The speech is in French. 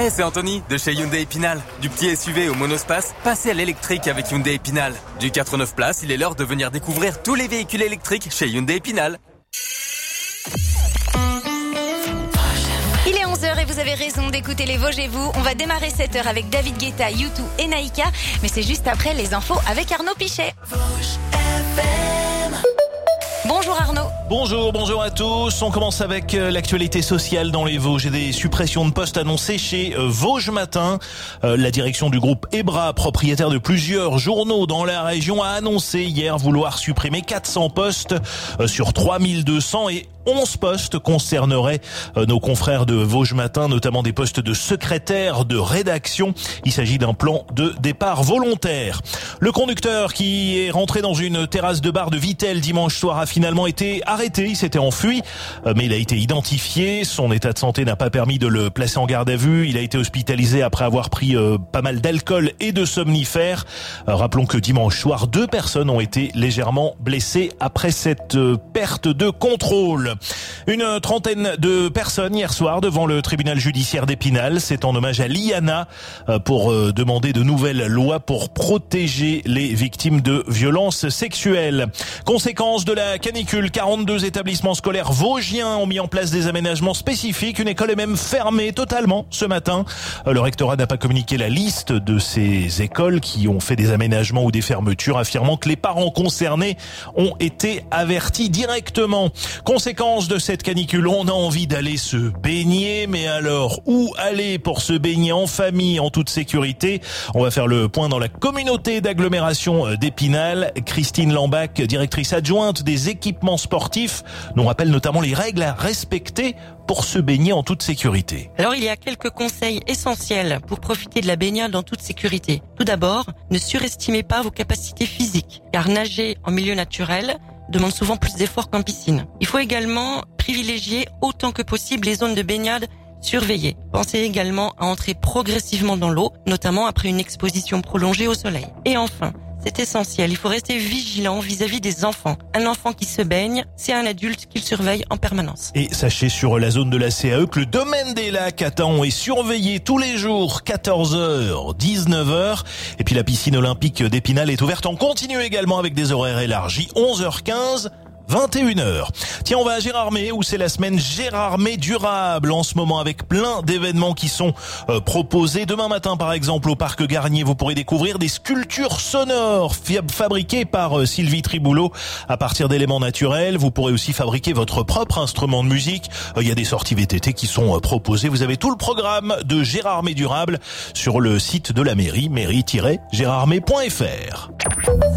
Hey, c'est Anthony de chez Hyundai Épinal. Du petit SUV au monospace, passez à l'électrique avec Hyundai Épinal. Du 4-9 places, il est l'heure de venir découvrir tous les véhicules électriques chez Hyundai Épinal. Il est 11h et vous avez raison d'écouter les Vosges et vous. On va démarrer cette heure avec David Guetta, U2 et Naïka. Mais c'est juste après les infos avec Arnaud Pichet. Bonjour Arnaud. Bonjour à tous. On commence avec l'actualité sociale dans les Vosges et des suppressions de postes annoncées chez Vosges Matin. La direction du groupe Ebra, propriétaire de plusieurs journaux dans la région, a annoncé hier vouloir supprimer 400 postes sur 3200 et 11 postes concerneraient nos confrères de Vosges Matin, notamment des postes de secrétaire de rédaction. Il s'agit d'un plan de départ volontaire. Le conducteur qui est rentré dans une terrasse de bar de Vittel dimanche soir a finalement été arrêté. Il s'était enfui, mais il a été identifié. Son état de santé n'a pas permis de le placer en garde à vue. Il a été hospitalisé après avoir pris pas mal d'alcool et de somnifères. Rappelons que dimanche soir, 2 personnes ont été légèrement blessées après cette perte de contrôle. Une trentaine de personnes hier soir devant le tribunal judiciaire d'Épinal. C'est en hommage à Liana pour demander de nouvelles lois pour protéger les victimes de violences sexuelles. Conséquence de la canicule, 42 établissements scolaires vosgiens ont mis en place des aménagements spécifiques. Une école est même fermée totalement ce matin. Le rectorat n'a pas communiqué la liste de ces écoles qui ont fait des aménagements ou des fermetures, affirmant que les parents concernés ont été avertis directement. Conséquence de cette canicule, on a envie d'aller se baigner, mais alors où aller pour se baigner en famille, en toute sécurité? On va faire le point dans la communauté d'agglomération d'Épinal. Christine Lambach, directrice adjointe des équipements sportifs, nous rappelle notamment les règles à respecter pour se baigner en toute sécurité. Alors il y a quelques conseils essentiels pour profiter de la baignade en toute sécurité. Tout d'abord, ne surestimez pas vos capacités physiques, car nager en milieu naturel demande souvent plus d'efforts qu'en piscine. Il faut également privilégier autant que possible les zones de baignade surveillées. Pensez également à entrer progressivement dans l'eau, notamment après une exposition prolongée au soleil. Et enfin, c'est essentiel, il faut rester vigilant vis-à-vis des enfants. Un enfant qui se baigne, c'est un adulte qui le surveille en permanence. Et sachez sur la zone de la CAE que le domaine des lacs à Taon est surveillé tous les jours, 14h, 19h. Et puis la piscine olympique d'Épinal est ouverte en continu également avec des horaires élargis, 11h15. 21h. Tiens, on va à Gérardmer où c'est la semaine Gérardmer durable en ce moment avec plein d'événements qui sont proposés. Demain matin par exemple au parc Garnier, vous pourrez découvrir des sculptures sonores fabriquées par Sylvie Triboulot à partir d'éléments naturels. Vous pourrez aussi fabriquer votre propre instrument de musique. Il y a des sorties VTT qui sont proposées. Vous avez tout le programme de Gérardmer durable sur le site de la mairie, mairie-gérardmer.fr.